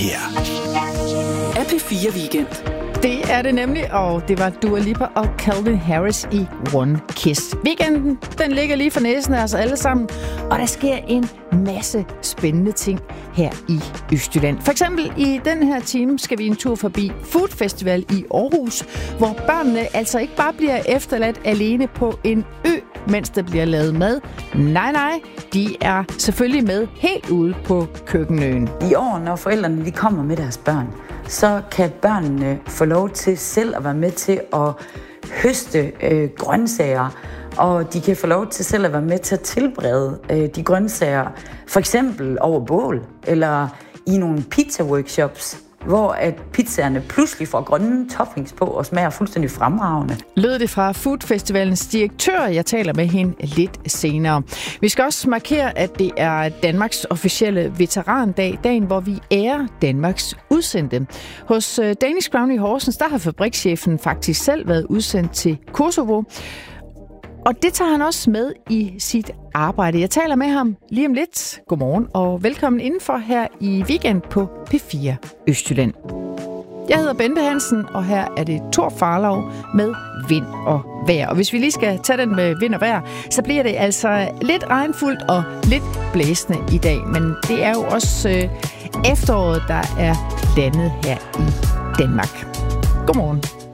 her er P4 Weekend. Det er det nemlig, og det var Dua Lipa og Calvin Harris i One Kiss. Weekenden, den ligger lige for næsen af os alle sammen, og der sker en masse spændende ting her i Østjylland. For eksempel i den her time skal vi en tur forbi Food Festival i Aarhus, hvor børnene altså ikke bare bliver efterladt alene på en ø, mens der bliver lavet mad. Nej, de er selvfølgelig med helt ude på køkkenøen. I år, når forældrene de kommer med deres børn, så kan børnene få lov til selv at være med til at høste grøntsager, og de kan få lov til selv at være med til at tilberede de grøntsager, for eksempel over bål, eller i nogle pizza-workshops, hvor at pizzaerne pludselig får grønne toppings på og smager fuldstændig fremragende. Lød det fra Food Festivalens direktør, jeg taler med hende lidt senere. Vi skal også markere, at det er Danmarks officielle veterandag, dagen hvor vi ærer Danmarks udsendte. Hos Danish Crown i Horsens, der har fabrikschefen faktisk selv været udsendt til Kosovo. Og det tager han også med i sit arbejde. Jeg taler med ham lige om lidt. Godmorgen og velkommen indenfor her i Weekend på P4 Østjylland. Jeg hedder Bente Hansen, og her er det Thor Farlov med vind og vejr. Og hvis vi lige skal tage den med vind og vejr, så bliver det altså lidt regnfuldt og lidt blæsende i dag. Men det er jo også efteråret, der er landet her i Danmark. Godmorgen.